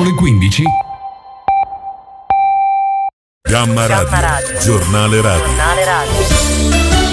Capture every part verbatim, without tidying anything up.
ore quindici. Gamma Radio, Gamma Radio. Giornale Radio. Giornale Radio.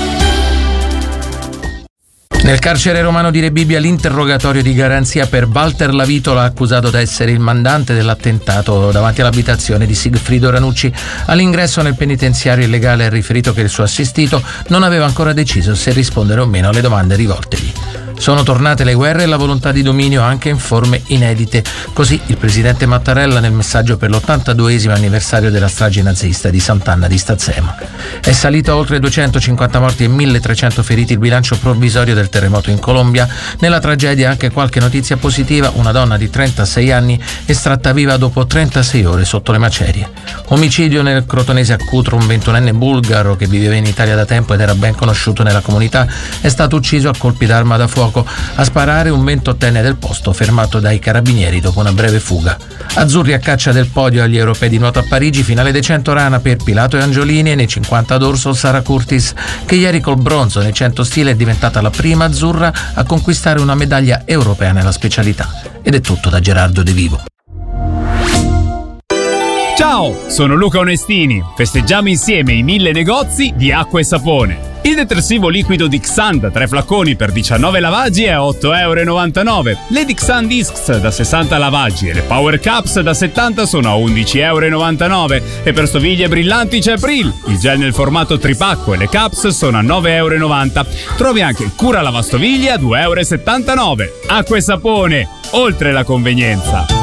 Nel carcere romano di Rebibbia l'interrogatorio di garanzia per Walter Lavitola, accusato di essere il mandante dell'attentato davanti all'abitazione di Sigfrido Ranucci. All'ingresso nel penitenziario illegale ha riferito che il suo assistito non aveva ancora deciso se rispondere o meno alle domande rivoltegli. Sono tornate le guerre e la volontà di dominio anche in forme inedite. Così il presidente Mattarella nel messaggio per l'ottantaduesimo anniversario della strage nazista di Sant'Anna di Stazzema. È salito a oltre duecentocinquanta morti e milletrecento feriti il bilancio provvisorio del terremoto in Colombia. Nella tragedia anche qualche notizia positiva: una donna di trentasei anni estratta viva dopo trentasei ore sotto le macerie. Omicidio nel crotonese a Cutro, un ventunenne bulgaro che viveva in Italia da tempo ed era ben conosciuto nella comunità è stato ucciso a colpi d'arma da fuoco. A sparare un ventottenne del posto, fermato dai carabinieri dopo una breve fuga. Azzurri a caccia del podio agli europei di nuoto a Parigi, finale dei cento rana per Pilato e Angiolini e nei cinquanta d'orso Sara Curtis, che ieri col bronzo nei cento stile è diventata la prima azzurra a conquistare una medaglia europea nella specialità. Ed è tutto da Gerardo De Vivo. Ciao, sono Luca Onestini. Festeggiamo insieme i mille negozi di acqua e sapone. Il detersivo liquido Dixan da tre flacconi per diciannove lavaggi è otto virgola novantanove euro. Le Dixan Discs da sessanta lavaggi e le Power Cups da settanta sono a undici virgola novantanove euro. E per stoviglie brillanti c'è April. Il gel nel formato tripacco e le Cups sono a nove virgola novanta euro. Trovi anche il Cura Lavastoviglie a due virgola settantanove euro. Acqua e sapone, oltre la convenienza.